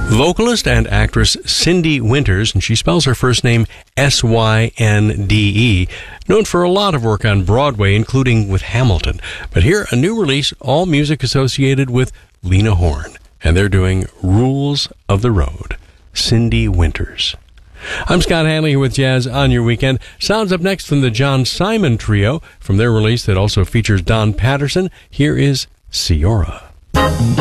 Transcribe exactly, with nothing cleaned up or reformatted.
Vocalist and actress Cindy Winters, and she spells her first name S Y N D E, known for a lot of work on Broadway, including with Hamilton. But here, a new release, all music associated with Lena Horne, and they're doing Rules of the Road. Cindy Winters. I'm Scott Hanley with Jazz on Your Weekend. Sounds up next from the John Simon Trio. From their release that also features Don Patterson, here is Ciora.